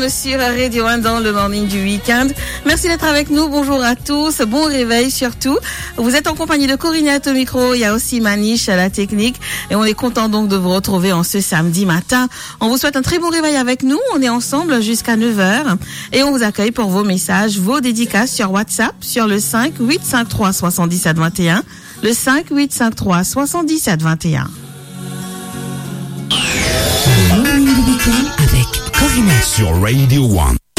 Sur Radio 1 dans le morning du week-end. Merci d'être avec nous. Bonjour à tous. Bon réveil surtout. Vous êtes en compagnie de Corinette au micro. Il y a aussi Maniche à la technique. Et on est content donc de vous retrouver en ce samedi matin. On vous souhaite un très bon réveil avec nous. On est ensemble jusqu'à 9h. Et on vous accueille pour vos messages, vos dédicaces sur WhatsApp sur le 5 853 77 21. Le 5 853 77 21. Le morning du week-end avec Corinette sur Radio 1.